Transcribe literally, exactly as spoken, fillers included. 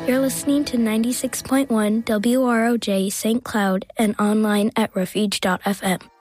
You're listening to ninety-six point one W R O J Saint Cloud and online at refuge dot f m.